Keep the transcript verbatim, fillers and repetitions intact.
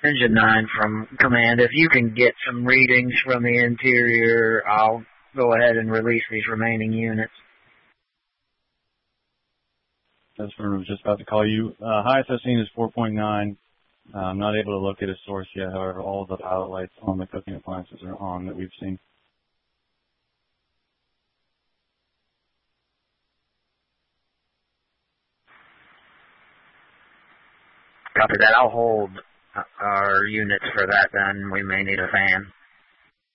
Engine nine from command. If you can get some readings from the interior, I'll go ahead and release these remaining units. That's what I was just about to call you. Uh, highest I've seen is four point nine. Uh, I'm not able to locate a source yet. However, all the pilot lights on the cooking appliances are on that we've seen. Copy that. I'll hold our units for that then. We may need a fan.